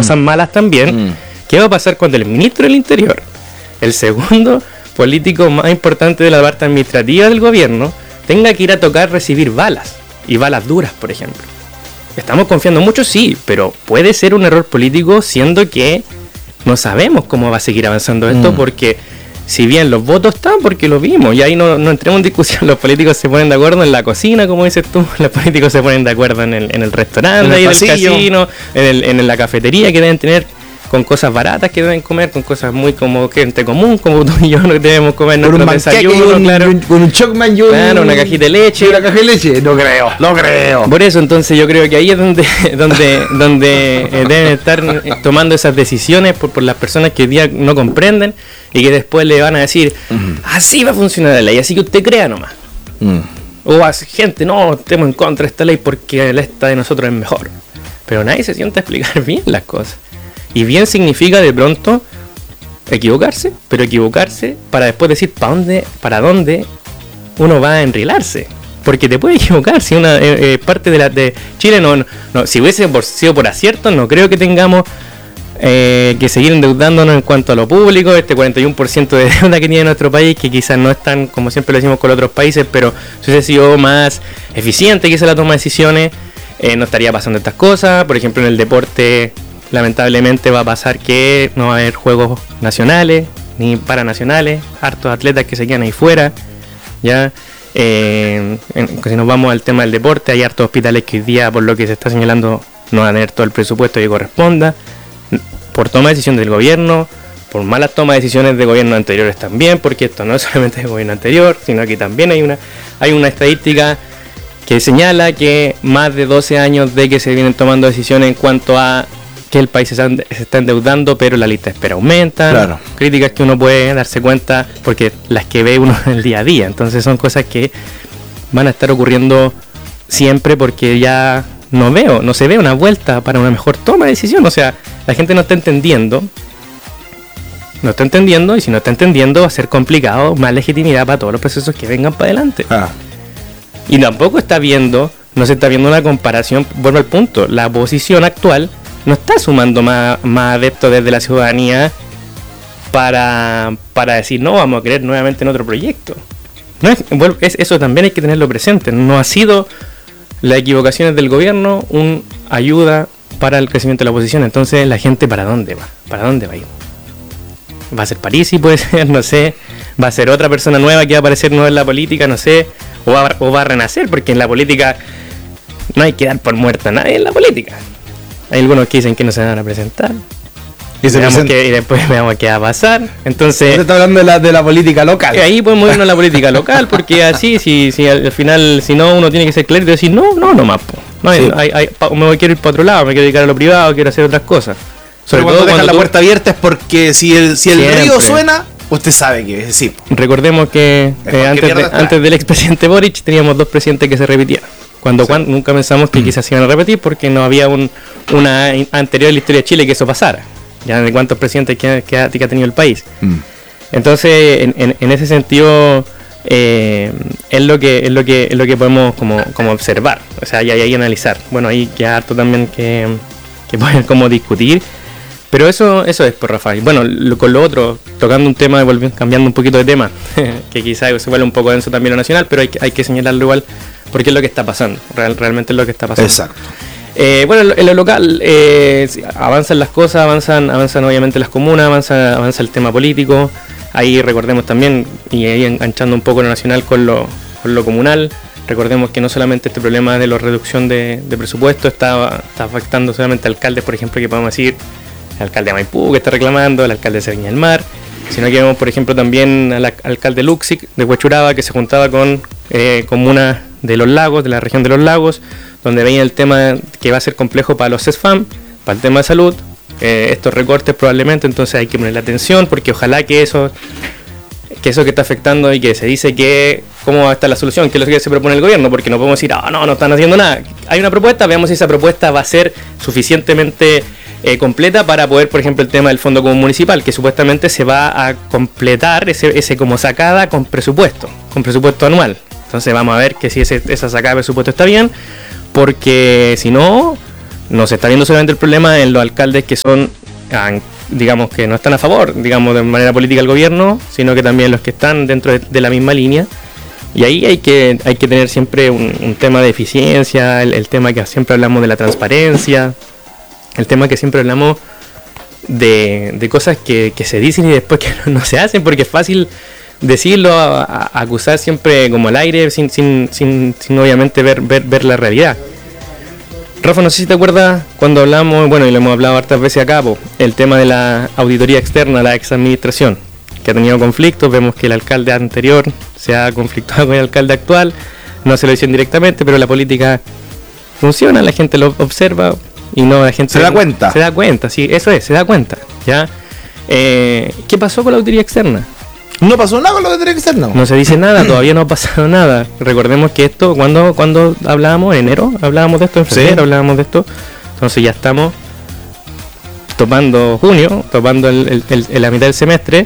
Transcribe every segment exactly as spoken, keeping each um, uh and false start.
cosas malas también. Mm. ¿Qué va a pasar cuando el ministro del Interior, el segundo político más importante de la parte administrativa del gobierno, tenga que ir a tocar recibir balas? Y balas duras, por ejemplo. ¿Estamos confiando mucho? Sí, pero puede ser un error político, siendo que no sabemos cómo va a seguir avanzando esto, mm. porque si bien los votos están, porque lo vimos, y ahí no, no entremos en discusión, los políticos se ponen de acuerdo en la cocina, como dices tú, los políticos se ponen de acuerdo en el, en el restaurante, en el, el casino, en, el, en la cafetería que deben tener, con cosas baratas que deben comer, con cosas muy como gente común, como tú y yo no debemos comer nuestro desayuno, un, claro. Con un chocman, yo claro, una cajita de leche. Una caja de leche, no creo, no creo. Por eso, entonces, yo creo que ahí es donde donde donde eh, deben estar tomando esas decisiones por, por las personas que hoy día no comprenden y que después le van a decir, uh-huh. así va a funcionar la ley, así que usted crea nomás. Uh-huh. O así, gente, no, estemos en contra de esta ley porque esta de nosotros es mejor. Pero nadie se sienta a explicar bien las cosas. Y bien significa de pronto equivocarse, pero equivocarse para después decir para dónde, para dónde uno va a enrilarse. Porque te puede equivocar. Si una eh, eh, parte de la de Chile no, no, si hubiese por, sido por acierto, no creo que tengamos eh, que seguir endeudándonos en cuanto a lo público. Este cuarenta y uno por ciento de deuda que tiene nuestro país, que quizás no es tan, como siempre lo decimos con otros países, pero si hubiese sido más eficiente quizás la toma de decisiones, eh, no estaría pasando estas cosas. Por ejemplo, en el deporte, lamentablemente va a pasar que no va a haber juegos nacionales ni paranacionales, hartos atletas que se quedan ahí fuera, ya. Eh, en, si nos vamos al tema del deporte, hay hartos hospitales que hoy día, por lo que se está señalando, no van a tener todo el presupuesto que corresponda, por toma de decisión del gobierno, por malas tomas de decisiones de gobiernos anteriores también, porque esto no es solamente del gobierno anterior, sino que también hay una, hay una estadística que señala que más de doce años de que se vienen tomando decisiones en cuanto a que el país se está endeudando, pero la lista de espera aumenta. Claro. Críticas que uno puede darse cuenta porque las que ve uno en el día a día. Entonces son cosas que van a estar ocurriendo siempre, porque ya no veo, no se ve una vuelta para una mejor toma de decisión. O sea, la gente no está entendiendo. No está entendiendo, y si no está entendiendo va a ser complicado, más legitimidad para todos los procesos que vengan para adelante. Ah. Y tampoco está viendo, no se está viendo una comparación, vuelvo al punto, la oposición actual no está sumando más, más adeptos desde la ciudadanía para, para decir, no, vamos a creer nuevamente en otro proyecto. No es, bueno, es, eso también hay que tenerlo presente. No ha sido las equivocaciones del gobierno una ayuda para el crecimiento de la oposición. Entonces, la gente, ¿para dónde va? ¿Para dónde va a ir? ¿Va a ser Parisi, puede ser? No sé. ¿Va a ser otra persona nueva que va a aparecer nueva en la política? No sé. O va, o va a renacer, porque en la política no hay que dar por muerta a nadie en la política. Hay algunos que dicen que no se van a presentar. Y, se que, y después veamos qué va a pasar. Entonces, usted está hablando de la, de la política local. Ahí podemos irnos a la política local, porque así, si, si al final, si no, uno tiene que ser claro y decir, no, no, no más. No, hay, sí. hay, hay, me voy, quiero ir para otro lado, me quiero dedicar a lo privado, quiero hacer otras cosas. Sobre Pero todo cuando dejan la puerta abierta es porque si el, si el río suena, usted sabe que es decir. Recordemos que eh, antes, de, antes del expresidente Boric teníamos dos presidentes que se repetían. Cuando, sí. cuando nunca pensamos que quizás se iban a repetir, porque no había un, una anterior en la historia de Chile que eso pasara. Ya de cuántos presidentes que, que, ha, que ha tenido el país. Mm. Entonces, en, en, en ese sentido, eh, es lo que es lo que es lo que podemos como, como observar. O sea, y hay que analizar. Bueno, ahí queda harto también que, que poder como discutir. Pero eso eso es, por Rafael. Bueno, lo, con lo otro, tocando un tema, volviendo, cambiando un poquito de tema, que quizás se vuelve un poco denso también lo nacional, pero hay que, hay que señalarlo igual, porque es lo que está pasando. Real, realmente es lo que está pasando. Exacto. Eh, bueno, en lo local eh, avanzan las cosas, avanzan avanzan obviamente las comunas, avanza, avanza el tema político. Ahí recordemos también, y ahí enganchando un poco lo nacional con lo, con lo comunal, recordemos que no solamente este problema de la reducción de, de presupuesto está, está afectando solamente a alcaldes, por ejemplo, que podemos decir el alcalde de Maipú que está reclamando, el alcalde de Cerviña del Mar, sino que vemos, por ejemplo, también al alcalde Luxic de Huechuraba, que se juntaba con eh, comunas de los lagos, de la región de los lagos, donde veía el tema que va a ser complejo para los CESFAM, para el tema de salud, eh, estos recortes probablemente, entonces hay que ponerle atención, porque ojalá que eso que eso que está afectando y que se dice que cómo va a estar la solución, que es lo que se propone el gobierno, porque no podemos decir, ah, oh, no, no están haciendo nada. Hay una propuesta, veamos si esa propuesta va a ser suficientemente eh, completa para poder, por ejemplo, el tema del Fondo Común Municipal, que supuestamente se va a completar ese, ese como sacada con presupuesto, con presupuesto anual. Entonces vamos a ver que si ese, esa sacada de presupuesto está bien, porque si no, no se está viendo solamente el problema en los alcaldes que son, digamos, que no están a favor, digamos, de manera política del gobierno, sino que también los que están dentro de, de la misma línea. Y ahí hay que hay que tener siempre un, un tema de eficiencia, el, el tema que siempre hablamos de la transparencia, el tema que siempre hablamos de, de cosas que, que se dicen y después que no, no se hacen, porque es fácil decirlo, a, a acusar siempre como al aire, sin, sin, sin, sin obviamente ver, ver, ver la realidad. Rafa, no sé si te acuerdas cuando hablamos, bueno, y lo hemos hablado hartas veces acá, po, el tema de la auditoría externa, la ex administración, que ha tenido conflictos. Vemos que el alcalde anterior se ha conflictuado con el alcalde actual, no se lo dicen directamente, pero la política funciona, la gente lo observa y no la gente se da cuenta. Se da cuenta, sí, eso es, se da cuenta, ¿ya? Eh, ¿Qué pasó con la auditoría externa? No pasó nada con la auditoría externa. No se dice nada, todavía no ha pasado nada. Recordemos que esto, cuando cuando hablábamos, en enero, hablábamos de esto, en febrero, sí, hablábamos de esto. Entonces ya estamos topando junio, topando el, el, el, la mitad del semestre,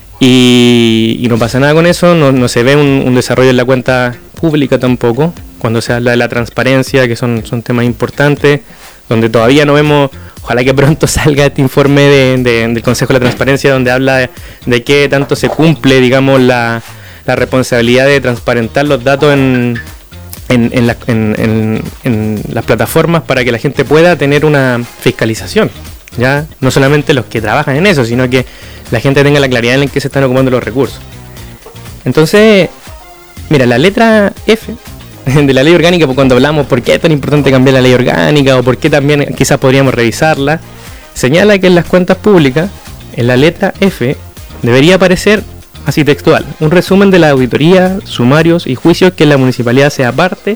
y, y no pasa nada con eso, no, no se ve un, un desarrollo en la cuenta pública tampoco, cuando se habla de la transparencia, que son, son temas importantes, donde todavía no vemos. Ojalá que pronto salga este informe de, de, del Consejo de la Transparencia, donde habla de, de qué tanto se cumple, digamos, la, la responsabilidad de transparentar los datos en, en, en, la, en, en, en las plataformas para que la gente pueda tener una fiscalización, ¿ya? No solamente los que trabajan en eso, sino que la gente tenga la claridad en qué se están ocupando los recursos. Entonces, mira, la letra F de la ley orgánica, cuando hablamos por qué es tan importante cambiar la ley orgánica o por qué también quizás podríamos revisarla, señala que en las cuentas públicas, en la letra F, debería aparecer así textual: un resumen de la auditoría, sumarios y juicios que la municipalidad sea parte,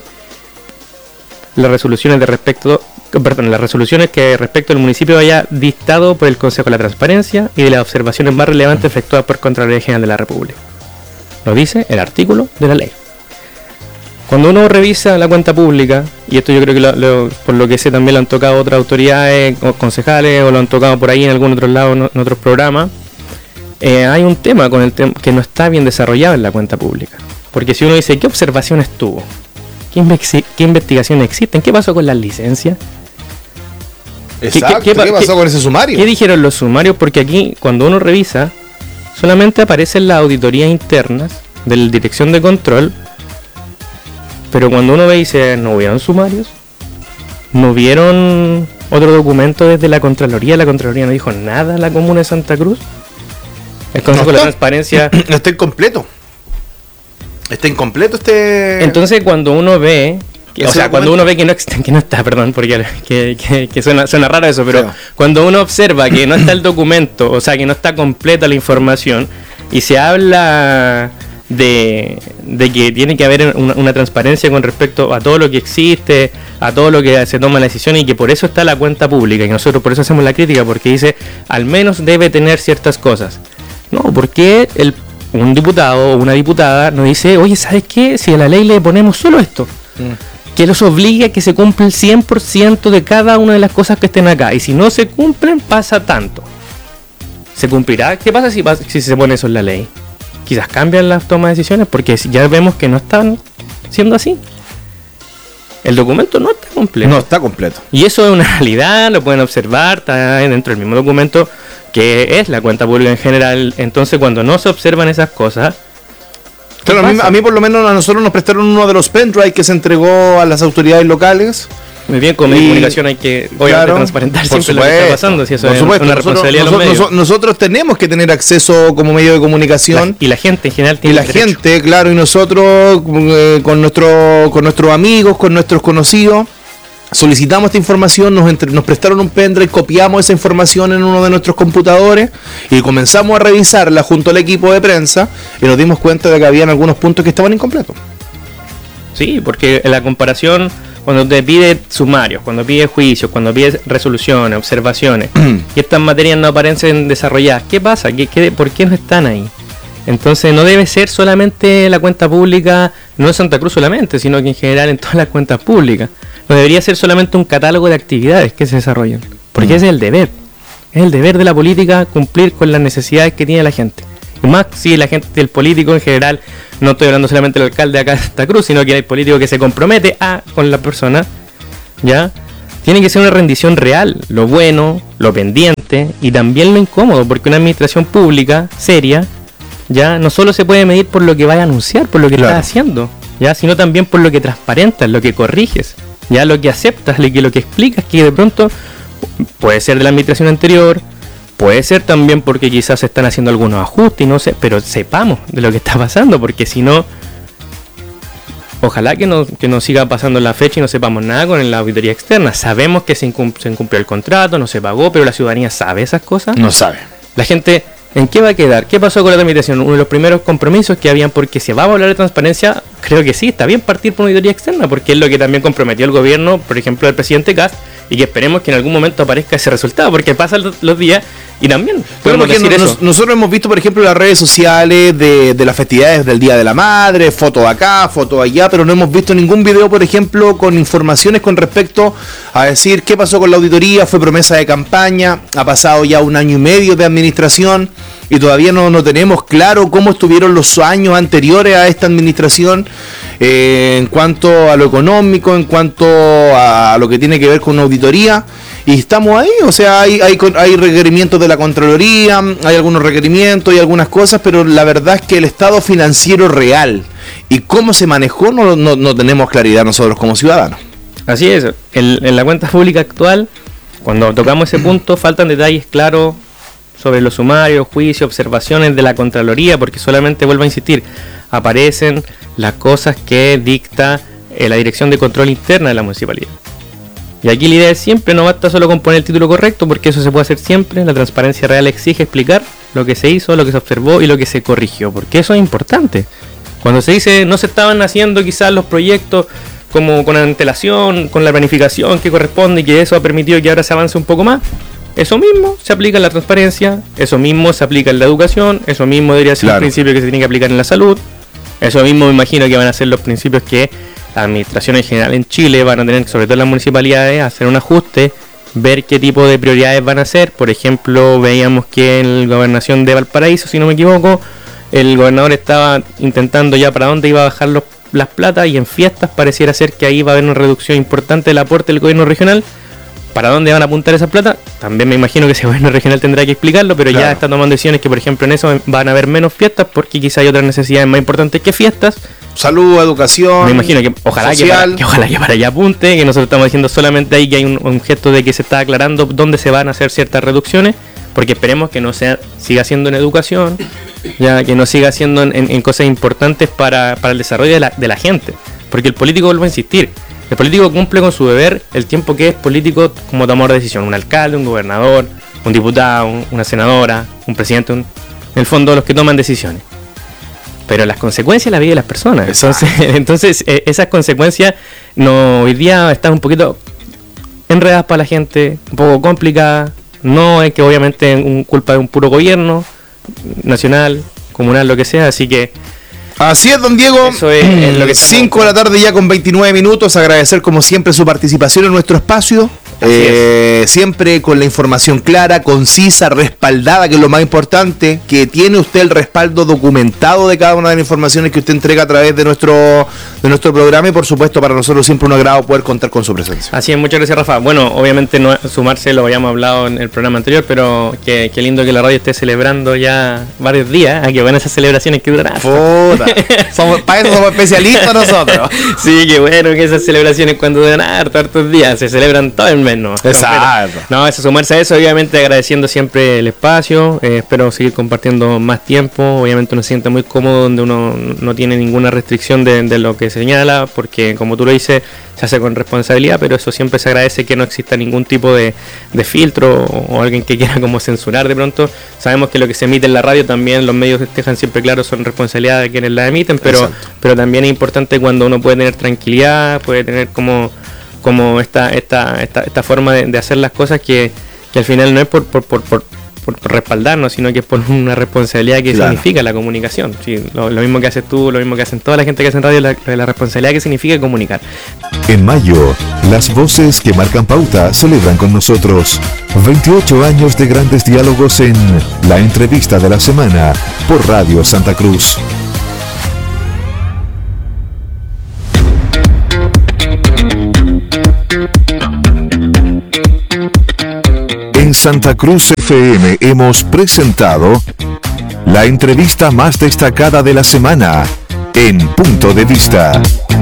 las resoluciones de respecto, perdón, las resoluciones que respecto al municipio haya dictado por el Consejo de la Transparencia y de las observaciones más relevantes efectuadas por Contraloría General de la República. Lo dice el artículo de la ley. Cuando uno revisa la cuenta pública, y esto yo creo que lo, lo, por lo que sé también lo han tocado otras autoridades o concejales, o lo han tocado por ahí en algún otro lado, en otros programas, eh, hay un tema con el tem- que no está bien desarrollado en la cuenta pública. Porque si uno dice, ¿qué observaciones tuvo? ¿Qué, inve- qué investigaciones existen? ¿Qué pasó con las licencias? Exacto, ¿qué, qué, qué, ¿qué pasó qué, con ese sumario? ¿Qué dijeron los sumarios? Porque aquí, cuando uno revisa, solamente aparecen las auditorías internas de la Dirección de Control. Pero cuando uno ve y dice, ¿no hubieron sumarios? ¿No vieron otro documento desde la Contraloría? La Contraloría no dijo nada a la Comuna de Santa Cruz. El Consejo no de la Transparencia... Está incompleto. Está incompleto este... Entonces cuando uno ve... Que, o sea, documento? Cuando uno ve que no, que no está, perdón, porque que, que, que suena, suena raro eso, pero sí, cuando uno observa que no está el documento, o sea, que no está completa la información, y se habla... De, de que tiene que haber una, una transparencia con respecto a todo lo que existe, a todo lo que se toma la decisión, y que por eso está la cuenta pública, y nosotros por eso hacemos la crítica, porque dice, al menos debe tener ciertas cosas. No, porque el, un diputado o una diputada nos dice, oye, ¿sabes qué? Si a la ley le ponemos solo esto, mm. que los obligue a que se cumpla el cien por ciento de cada una de las cosas que estén acá, y si no se cumplen, pasa tanto. ¿Se cumplirá? ¿Qué pasa si, si se pone eso en la ley? Quizás cambian las tomas de decisiones, porque ya vemos que no están siendo así. El documento no está completo. No está completo. Y eso es una realidad, lo pueden observar, está dentro del mismo documento que es la cuenta pública en general. Entonces, cuando no se observan esas cosas... Claro, a mí, a mí por lo menos a nosotros nos prestaron uno de los pendrive que se entregó a las autoridades locales. Muy bien, con mi comunicación hay que obviamente claro, transparentar siempre supuesto, lo que está pasando, si eso es supuesto, una nosotros, responsabilidad nosotros, de los medios. Nosotros tenemos que tener acceso como medio de comunicación. La, y la gente en general tiene Y la derecho. gente, claro, y nosotros eh, con, nuestro, con nuestros amigos, con nuestros conocidos, solicitamos esta información, nos, entre, nos prestaron un pendrive, copiamos esa información en uno de nuestros computadores y comenzamos a revisarla junto al equipo de prensa y nos dimos cuenta de que habían algunos puntos que estaban incompletos. Sí, porque en la comparación, cuando te pide sumarios, cuando pide juicios, cuando pide resoluciones, observaciones, y estas materias no aparecen desarrolladas, ¿qué pasa? ¿Qué, qué, ¿Por qué no están ahí? Entonces no debe ser solamente la cuenta pública, no en Santa Cruz solamente, sino que en general en todas las cuentas públicas. No debería ser solamente un catálogo de actividades que se desarrollan, porque mm. ese es el deber. Es el deber de la política cumplir con las necesidades que tiene la gente. Y más si la gente, el político en general, no estoy hablando solamente del alcalde de acá de Santa Cruz, sino que hay político que se compromete a con la persona, ¿ya? tiene que ser una rendición real, lo bueno, lo pendiente y también lo incómodo, porque una administración pública seria ya no solo se puede medir por lo que vaya a anunciar, por lo que claro. estás haciendo, ya, sino también por lo que transparentas, lo que corriges, ya, lo que aceptas, lo que, lo que explicas, que de pronto puede ser de la administración anterior, puede ser también porque quizás se están haciendo algunos ajustes y no sé, pero sepamos de lo que está pasando, porque si no, ojalá que no, que no siga pasando la fecha y no sepamos nada con la auditoría externa. Sabemos que se, incum- se incumplió el contrato, no se pagó, pero la ciudadanía sabe esas cosas. No sabe. La gente, ¿en qué va a quedar? ¿Qué pasó con la tramitación? Uno de los primeros compromisos que habían, porque se va a hablar de transparencia, creo que sí, está bien partir por una auditoría externa, porque es lo que también comprometió el gobierno, por ejemplo, el presidente Kast, y que esperemos que en algún momento aparezca ese resultado, porque pasan los, los días y también podemos Bueno, decir nos, eso. Nosotros hemos visto, por ejemplo, las redes sociales de, de las festividades del Día de la Madre, foto acá, foto allá, pero no hemos visto ningún video, por ejemplo, con informaciones con respecto a decir qué pasó con la auditoría, fue promesa de campaña, ha pasado ya un año y medio de administración y todavía no, no tenemos claro cómo estuvieron los años anteriores a esta administración eh, en cuanto a lo económico, en cuanto a lo que tiene que ver con una auditoría. Y estamos ahí, o sea, hay, hay, hay requerimientos de la Contraloría, hay algunos requerimientos y algunas cosas, pero la verdad es que el estado financiero real y cómo se manejó no, no, no tenemos claridad nosotros como ciudadanos. Así es, en, en la cuenta pública actual, cuando tocamos ese punto, faltan detalles claros sobre los sumarios, juicios, observaciones de la Contraloría, porque solamente, vuelvo a insistir, aparecen las cosas que dicta eh, la Dirección de Control Interna de la Municipalidad. Y aquí la idea es siempre, no basta solo con poner el título correcto, porque eso se puede hacer siempre. La transparencia real exige explicar lo que se hizo, lo que se observó y lo que se corrigió, porque eso es importante. Cuando se dice no se estaban haciendo quizás los proyectos como con antelación, con la planificación que corresponde y que eso ha permitido que ahora se avance un poco más, eso mismo se aplica en la transparencia, eso mismo se aplica en la educación, eso mismo debería ser claro. Un principio que se tiene que aplicar en la salud, eso mismo me imagino que van a ser los principios que las administraciones en general en Chile van a tener, sobre todo las municipalidades, hacer un ajuste, ver qué tipo de prioridades van a hacer. Por ejemplo, veíamos que en la gobernación de Valparaíso, si no me equivoco, el gobernador estaba intentando ya para dónde iba a bajar los, las platas, y en fiestas pareciera ser que ahí va a haber una reducción importante del aporte del gobierno regional. ¿Para dónde van a apuntar esas plata? También me imagino que ese gobierno regional tendrá que explicarlo, pero claro. Ya está tomando decisiones que, por ejemplo, en eso van a haber menos fiestas, porque quizá hay otras necesidades más importantes que fiestas. Salud, educación. Me imagino que ojalá que para, que ojalá que para allá apunte, que nosotros estamos diciendo solamente ahí que hay un, un gesto de que se está aclarando dónde se van a hacer ciertas reducciones, porque esperemos que no sea, siga siendo en educación, ya que no siga siendo en, en, en cosas importantes para, para el desarrollo de la, de la gente, porque el político, vuelvo a insistir, el político cumple con su deber el tiempo que es político como tomador de decisión, un alcalde, un gobernador, un diputado, un, una senadora, un presidente, un, en el fondo los que toman decisiones. Pero las consecuencias la vida de las personas. Entonces, entonces eh, esas consecuencias no hoy día están un poquito enredadas para la gente, un poco complicadas. No es que obviamente es un culpa de un puro gobierno nacional, comunal, lo que sea, así que así es, don Diego. Eso es, es lo que cinco de la tarde ya con veintinueve minutos. Agradecer como siempre su participación en nuestro espacio. Eh, siempre con la información clara, concisa, respaldada, que es lo más importante, que tiene usted el respaldo documentado de cada una de las informaciones que usted entrega a través de nuestro de nuestro programa, y por supuesto para nosotros siempre un agrado poder contar con su presencia. Así es, muchas gracias, Rafa. Bueno, obviamente no sumarse, lo habíamos hablado en el programa anterior, pero qué, qué lindo que la radio esté celebrando ya varios días, ¿eh? Que van esas celebraciones que duran. Puta, somos, para eso somos especialistas nosotros. Sí, qué bueno que esas celebraciones cuando duran harto, hartos días, se celebran todo el mes. No, exacto. No, eso, sumarse a eso, obviamente agradeciendo siempre el espacio, eh, espero seguir compartiendo más tiempo, obviamente uno se siente muy cómodo donde uno no tiene ninguna restricción de, de lo que señala, porque como tú lo dices, se hace con responsabilidad, pero eso siempre se agradece, que no exista ningún tipo de, de filtro o, o alguien que quiera como censurar de pronto. Sabemos que lo que se emite en la radio también los medios dejan siempre claro, son responsabilidad de quienes la emiten, pero, pero también es importante cuando uno puede tener tranquilidad, puede tener como como esta esta esta, esta forma de, de hacer las cosas que, que al final no es por por, por, por, por respaldarnos, sino que es por una responsabilidad que claro. Significa la comunicación. Sí, lo, lo mismo que haces tú, lo mismo que hacen toda la gente que hace en radio, la, la responsabilidad que significa comunicar. En mayo, las voces que marcan pauta celebran con nosotros veintiocho años de grandes diálogos en La Entrevista de la Semana por Radio Santa Cruz. Santa Cruz F M hemos presentado la entrevista más destacada de la semana en Punto de Vista.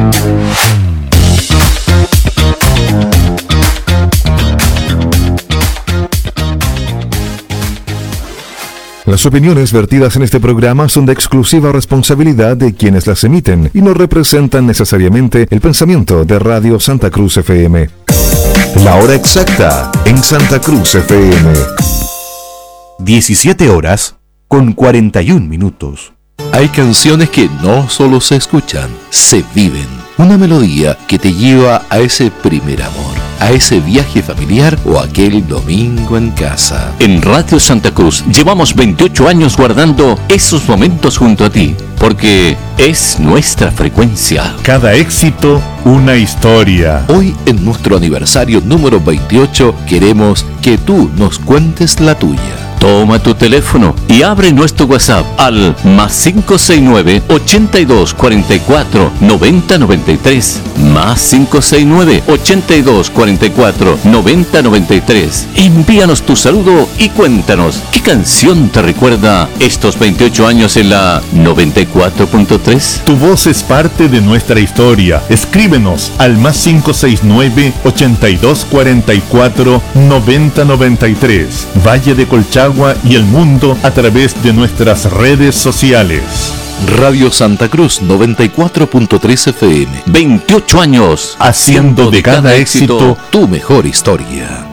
Las opiniones vertidas en este programa son de exclusiva responsabilidad de quienes las emiten y no representan necesariamente el pensamiento de Radio Santa Cruz F M. La hora exacta en Santa Cruz F M. diecisiete horas con cuarenta y un minutos. Hay canciones que no solo se escuchan, se viven. Una melodía que te lleva a ese primer amor, a ese viaje familiar o aquel domingo en casa. En Radio Santa Cruz llevamos veintiocho años guardando esos momentos junto a ti, porque es nuestra frecuencia. Cada éxito, una historia. Hoy, en nuestro aniversario número veintiocho, queremos que tú nos cuentes la tuya. Toma tu teléfono y abre nuestro WhatsApp al más cinco seis nueve, ochenta y dos, cuarenta y cuatro, noventa, noventa y tres. Más cinco seis nueve, ochenta y dos, cuarenta y cuatro, noventa, noventa y tres. Envíanos tu saludo y cuéntanos qué canción te recuerda estos veintiocho años en la noventa y cuatro punto tres. Tu voz es parte de nuestra historia. Escríbenos al más cinco seis nueve, ochenta y dos, cuarenta y cuatro, noventa, noventa y tres. Valle de Colchagua y el mundo a través de nuestras redes sociales. Radio Santa Cruz noventa y cuatro punto tres F M. veintiocho años haciendo de cada éxito tu mejor historia.